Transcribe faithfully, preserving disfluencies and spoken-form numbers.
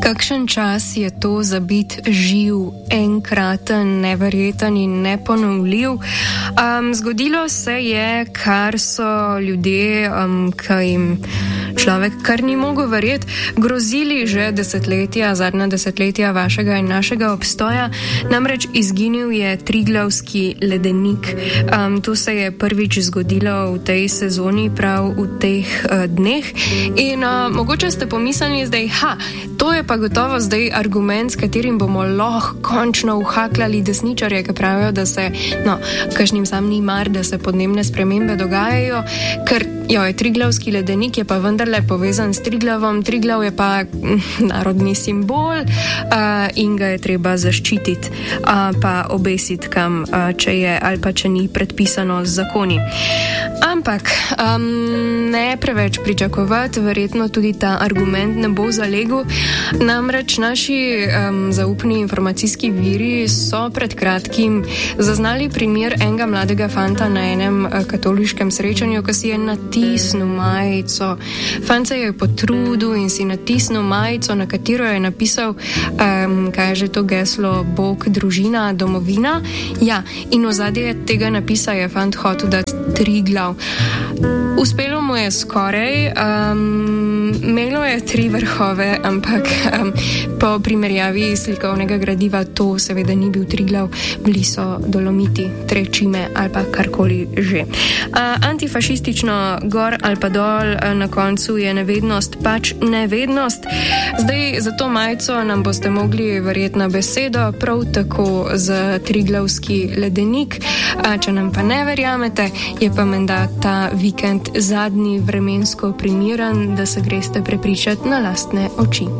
Kakšen čas je to za biti živ, enkraten, neverjeten in neponovljiv? Um, zgodilo se je, kar so ljudje, um, ki jim človek kar ni mogel verjeti, grozili že desetletja, zadnja desetletja vašega in našega obstoja. Namreč izginil je Triglavski ledenik. Um, to se je prvič zgodilo v tej sezoni, prav v teh uh, dneh. In uh, mogoče ste pomislili zdaj, ha, to je pa gotovo zdaj argument, s katerim bomo lahko končno uhakljali desničarje, ki pravijo, da se, no, kažnim sam ni mar, da se podnebne spremembe dogajajo, ker jo je Triglavski ledenik je pa vendarle povezan s Triglavom. Triglav je pa narodni simbol uh, in ga je treba zaščititi, uh, pa obesiti kam, uh, če je ali pa če ni predpisano z zakoni. Ampak um, ne preveč pričakovati, verjetno tudi ta argument ne bo zalegel. Namreč naši um, zaupni informacijski viri so pred kratkim zaznali primer enega mladega fanta na enem uh, katoliškem srečanju, ki si je natisnil majico. Fant se je potrudil in si natisnil majico, na katero je napisal, um, kaj je že to geslo, Bog, družina, domovina. Ja, in ozadje tega napisa je fant hotel dati Triglav. Uspelo mu je skoraj, um, imelo je tri vrhove, ampak um, po primerjavi slikovnega gradiva to seveda ni bil Triglav, bili so Dolomiti, Trečime ali pa karkoli že. Uh, antifašistično gor ali pa dol, uh, na koncu je nevednost pač nevednost. Zdaj za to majico nam boste mogli verjeti na besedo, prav tako za Triglavski ledenik. Uh, če nam pa ne verjamete, je pa menda ta vikend zadnji vremensko primeren, da se greste prepričati na lastne oči.